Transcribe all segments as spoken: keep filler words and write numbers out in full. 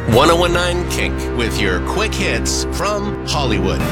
ten Kink with your quick hits from Hollywood.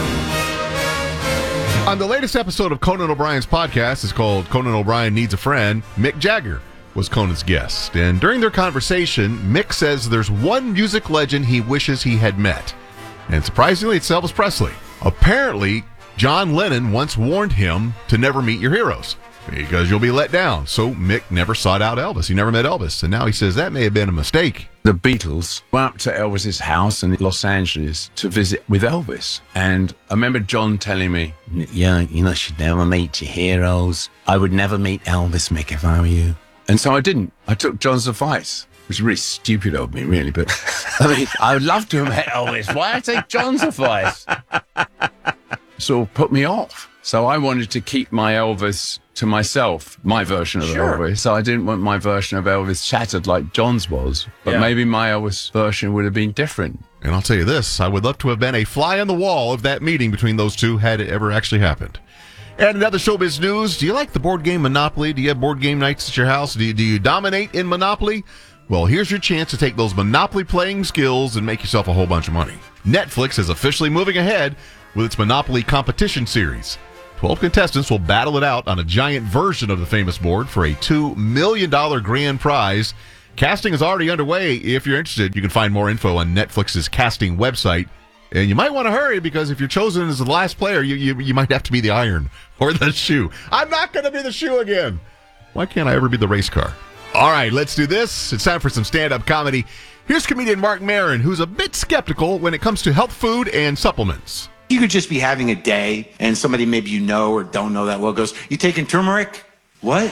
On the latest episode of Conan O'Brien's podcast, it's called Conan O'Brien Needs a Friend, Mick Jagger was Conan's guest. And during their conversation, Mick says there's one music legend he wishes he had met. And surprisingly, it's Elvis Presley. Apparently, John Lennon once warned him to never meet your heroes because you'll be let down. So Mick never sought out Elvis. He never met Elvis. And now he says that may have been a mistake. The Beatles went up to Elvis's house in Los Angeles to visit with Elvis. And I remember John telling me, yeah, you know, you should never meet your heroes. I would never meet Elvis, Mick, if I were you. And so I didn't. I took John's advice. It was really stupid of me, really. But I mean, I would love to have met Elvis. Why I take John's advice? Sort of put me off. So I wanted to keep my Elvis to myself, my version of Sure. Elvis. So I didn't want my version of Elvis shattered like John's was. But Yeah. maybe my Elvis version would have been different. And I'll tell you this, I would love to have been a fly on the wall if that meeting between those two had it ever actually happened. And another showbiz news, do you like the board game Monopoly? Do you have board game nights at your house? Do you, do you dominate in Monopoly? Well, here's your chance to take those Monopoly playing skills and make yourself a whole bunch of money. Netflix is officially moving ahead with its Monopoly competition series. twelve contestants will battle it out on a giant version of the famous board for a two million dollars grand prize. Casting is already underway. If you're interested, you can find more info on Netflix's casting website. And you might want to hurry because if you're chosen as the last player, you, you, you might have to be the iron or the shoe. I'm not going to be the shoe again. Why can't I ever be the race car? All right, let's do this. It's time for some stand-up comedy. Here's comedian Mark Maron, who's a bit skeptical when it comes to health food and supplements. You could just be having a day, and somebody maybe you know or don't know that well goes, "You taking turmeric?" "What?"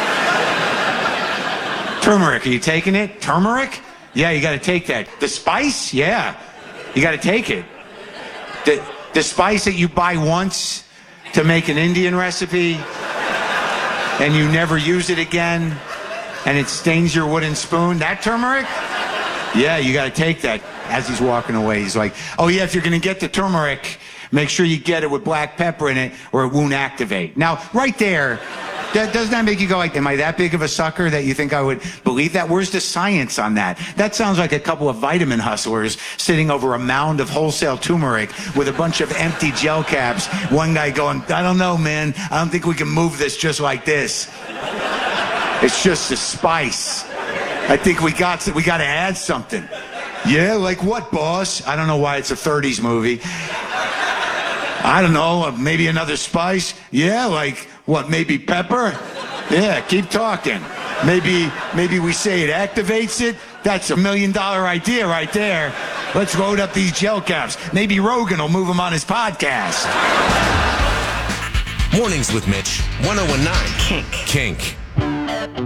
"Turmeric, are you taking it?" "Turmeric? Yeah, you got to take that." "The spice?" "Yeah, you got to take it." The, the spice that you buy once to make an Indian recipe, and you never use it again, and it stains your wooden spoon, that turmeric? "Yeah, you got to take that." As he's walking away, he's like, "Oh yeah, if you're going to get the turmeric, make sure you get it with black pepper in it or it won't activate." Now, right there, that, doesn't that make you go like, am I that big of a sucker that you think I would believe that? Where's the science on that? That sounds like a couple of vitamin hustlers sitting over a mound of wholesale turmeric with a bunch of empty gel caps. One guy going, "I don't know, man. I don't think we can move this just like this. It's just a spice. I think we got we got to add something." "Yeah, like what, boss?" "I don't know why it's a thirties movie." "I don't know, maybe another spice." "Yeah, like what, maybe pepper?" "Yeah, keep talking. Maybe maybe we say it activates it." That's a million dollar idea right there. Let's load up these gel caps. Maybe Rogan will move them on his podcast. Mornings with Mitch, ten nineteen Kink. Kink.